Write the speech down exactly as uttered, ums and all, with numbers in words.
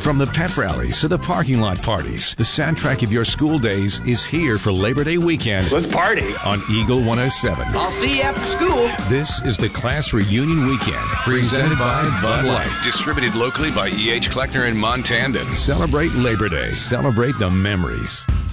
From the pep rallies to the parking lot parties, the soundtrack of your school days is here for Labor Day weekend. Let's party on Eagle one oh seven. I'll see you after school. This is the Class Reunion Weekend, presented by Bud Light, distributed locally by E H. Kleckner and Montandon. Celebrate Labor Day. Celebrate the memories.